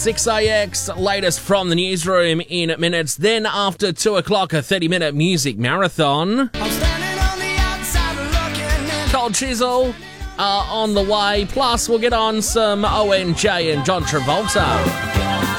6AX, latest from the newsroom in minutes. Then after 2 o'clock, a 30-minute music marathon. I'm standing on the outside looking in. Cold Chisel on the way. Plus, we'll get on some ONJ and John Travolta.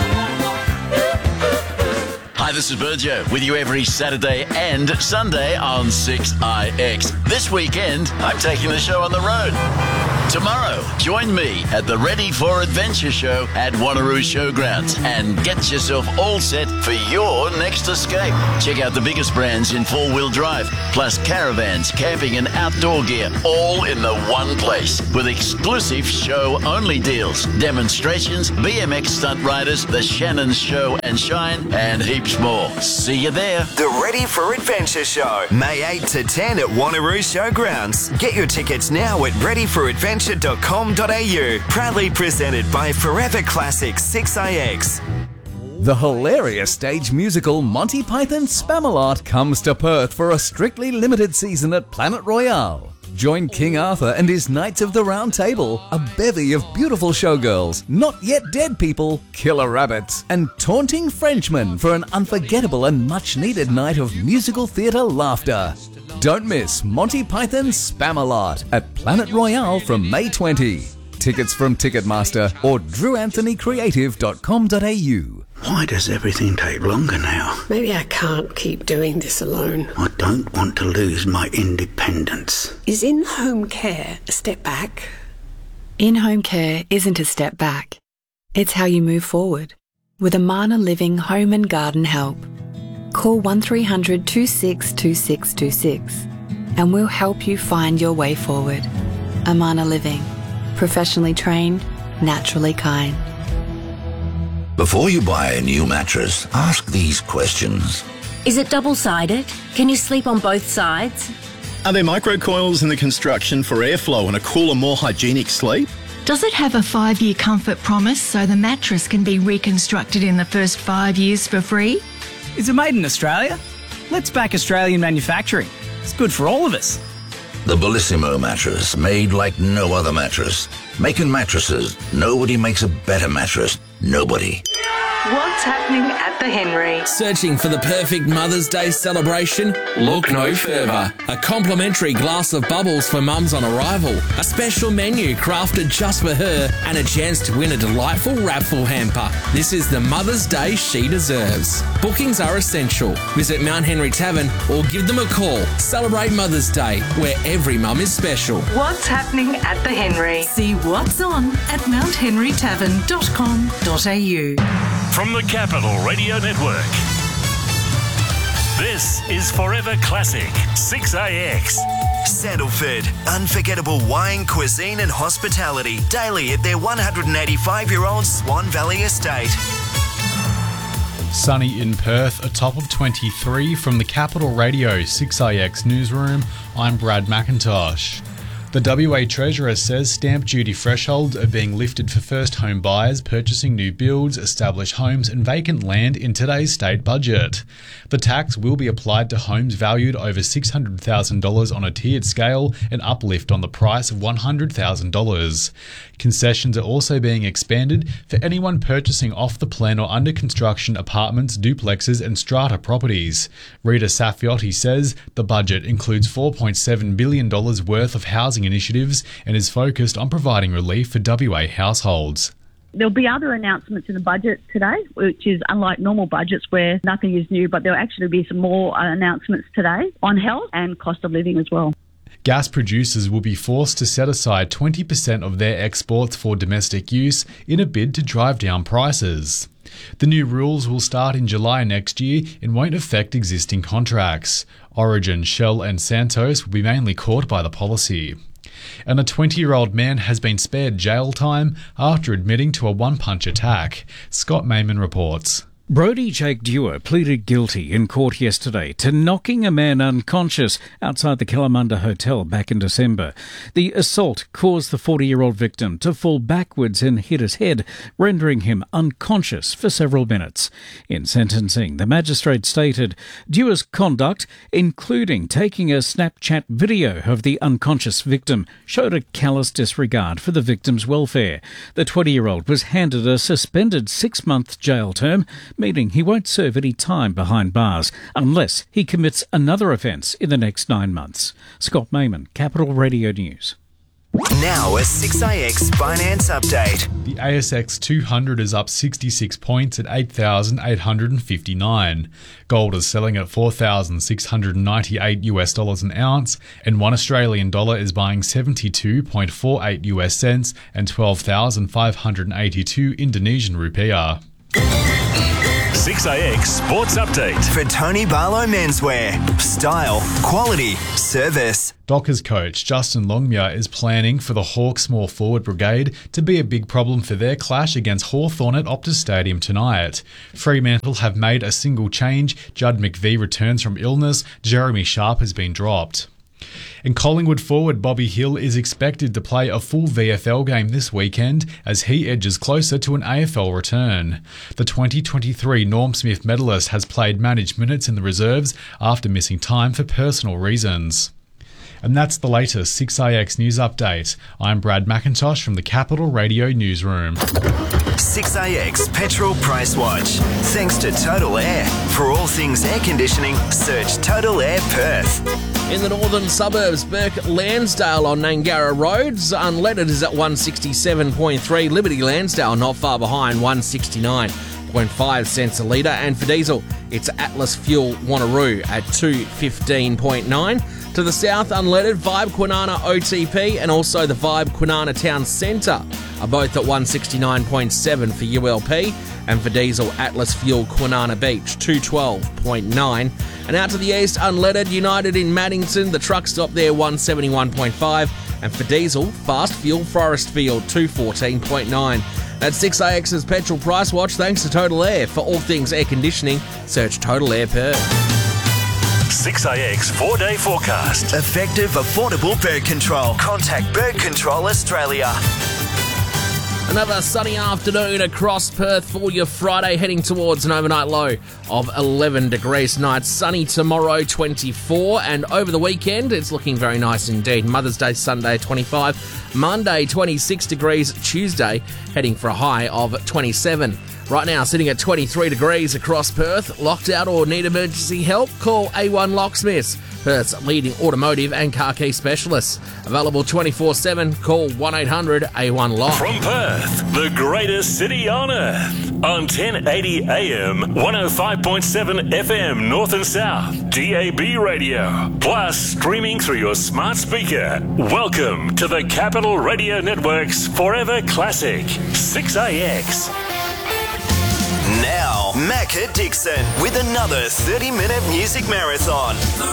Hi, this is Berjo with you every Saturday and Sunday on 6IX. This weekend, I'm taking the show on the road. Tomorrow, join me at the Ready for Adventure show at Wanneroo Showgrounds and get yourself all set for your next escape. Check out the biggest brands in four-wheel drive, plus caravans, camping and outdoor gear, all in the one place with exclusive show-only deals, demonstrations, BMX stunt riders, the Shannon's Show and Shine, and heaps more. See you there. The Ready for Adventure show, May 8 to 10 at Wanneroo Showgrounds. Get your tickets now at readyforadventure.com.au. Proudly presented by Forever Classic 6IX. The hilarious stage musical Monty Python's Spamalot comes to Perth for a strictly limited season at Planet Royale. Join King Arthur and his Knights of the Round Table, a bevy of beautiful showgirls, not yet dead people, killer rabbits, and taunting Frenchmen for an unforgettable and much-needed night of musical theatre laughter. Don't miss Monty Python's Spamalot at Planet Royale from May 20. Tickets from Ticketmaster or drewanthonycreative.com.au. Why does everything take longer now? Maybe I can't keep doing this alone. I don't want to lose my independence. Is in-home care a step back? In-home care isn't a step back. It's how you move forward. With Amana Living Home and Garden Help. Call 1300 262626 and we'll help you find your way forward. Amana Living. Professionally trained, naturally kind. Before you buy a new mattress, ask these questions. Is it double-sided? Can you sleep on both sides? Are there microcoils in the construction for airflow and a cooler, more hygienic sleep? Does it have a 5-year comfort promise so the mattress can be reconstructed in the first 5 years for free? Is it made in Australia? Let's back Australian manufacturing. It's good for all of us. The Bellissimo mattress, made like no other mattress. Making mattresses, nobody makes a better mattress. Nobody. What's happening at the Henry? Searching for the perfect Mother's Day celebration? Look no further. A complimentary glass of bubbles for mums on arrival, a special menu crafted just for her, and a chance to win a delightful raffle hamper. This is the Mother's Day she deserves. Bookings are essential. Visit Mount Henry Tavern or give them a call. Celebrate Mother's Day, where every mum is special. What's happening at the Henry? See what's on at mounthenrytavern.com.au. From the Capital Radio Network, this is Forever Classic 6AX. Sandalford, unforgettable wine, cuisine and hospitality daily at their 185-year-old Swan Valley estate. Sunny in Perth, a top of 23 from the Capital Radio 6IX newsroom. I'm Brad McIntosh. The WA Treasurer says stamp duty thresholds are being lifted for first home buyers purchasing new builds, established homes and vacant land in today's state budget. The tax will be applied to homes valued over $600,000 on a tiered scale, an uplift on the price of $100,000. Concessions are also being expanded for anyone purchasing off the plan or under construction apartments, duplexes and strata properties. Rita Safiotti says the budget includes $4.7 billion worth of housing initiatives and is focused on providing relief for WA households. There'll be other announcements in the budget today, which is unlike normal budgets where nothing is new, but there'll actually be some more announcements today on health and cost of living as well. Gas producers will be forced to set aside 20% of their exports for domestic use in a bid to drive down prices. The new rules will start in July next year and won't affect existing contracts. Origin, Shell and Santos will be mainly caught by the policy. And a 20-year-old man has been spared jail time after admitting to a one-punch attack. Scott Mayman reports. Brodie Jake Dewar pleaded guilty in court yesterday to knocking a man unconscious outside the Kalamunda Hotel back in December. The assault caused the 40-year-old victim to fall backwards and hit his head, rendering him unconscious for several minutes. In sentencing, the magistrate stated Dewar's conduct, including taking a Snapchat video of the unconscious victim, showed a callous disregard for the victim's welfare. The 20-year-old was handed a suspended 6-month jail term, meaning he won't serve any time behind bars unless he commits another offence in the next 9 months. Scott Mayman, Capital Radio News. Now a 6IX finance update. The ASX 200 is up 66 points at 8,859. Gold is selling at $4,698 an ounce, and $1 Australian dollar is buying 72.48 US cents and 12,582 Indonesian rupiah. 6IX Sports Update. For Tony Barlow Menswear. Style, quality, service. Dockers coach Justin Longmuir is planning for the Hawks small forward brigade to be a big problem for their clash against Hawthorn at Optus Stadium tonight. Fremantle have made a single change. Judd McVie returns from illness. Jeremy Sharp has been dropped. And Collingwood forward Bobby Hill is expected to play a full VFL game this weekend as he edges closer to an AFL return. The 2023 Norm Smith medalist has played managed minutes in the reserves after missing time for personal reasons. And that's the latest 6IX News Update. I'm Brad McIntosh from the Capital Radio Newsroom. 6IX Petrol Price Watch. Thanks to Total Air. For all things air conditioning, search Total Air Perth. In the northern suburbs, Burke Lansdale on Nangara Roads, unleaded is at 167.3. Liberty Lansdale not far behind, 169.5 cents a litre. And for diesel, it's Atlas Fuel Wanneroo at 215.9. To the south, unleaded, Vibe Kwinana OTP and also the Vibe Kwinana Town Centre are both at 169.7 for ULP. And for diesel, Atlas Fuel Kwinana Beach, 212.9. And out to the east, unleaded, United in Maddington, the truck stop there, 171.5. And for diesel, Fast Fuel Forestfield, 214.9. That's 6IX's Petrol Price Watch, thanks to Total Air. For all things air conditioning, search Total Air Perth. 6IX 4-day forecast. Effective, affordable bird control. Contact Bird Control Australia. Another sunny afternoon across Perth for your Friday, heading towards an overnight low of 11 degrees tonight. Sunny tomorrow, 24, and over the weekend, it's looking very nice indeed. Mother's Day Sunday, 25, Monday, 26 degrees, Tuesday, heading for a high of 27. Right now, sitting at 23 degrees across Perth. Locked out or need emergency help? Call A1 Locksmiths, Perth's leading automotive and car key specialists. Available 24/7. Call 1-800-A1-LOCK. From Perth, the greatest city on earth. On 1080 AM, 105.7 FM North and South, DAB radio. Plus, streaming through your smart speaker. Welcome to the Capital Radio Network's Forever Classic, 6IX. Now, Macca Dixon with another 30-minute music marathon.